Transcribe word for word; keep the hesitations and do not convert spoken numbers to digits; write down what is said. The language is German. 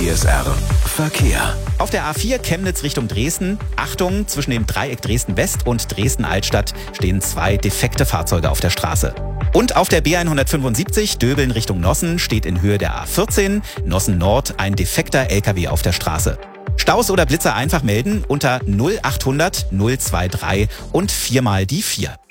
C S R Verkehr. Auf der A vier Chemnitz Richtung Dresden. Achtung, zwischen dem Dreieck Dresden-West und Dresden-Altstadt stehen zwei defekte Fahrzeuge auf der Straße. Und auf der B hundertfünfundsiebzig Döbeln Richtung Nossen steht in Höhe der A vierzehn Nossen Nord ein defekter L K W auf der Straße. Staus oder Blitzer einfach melden unter null achthundert null drei drei und viermal die vier.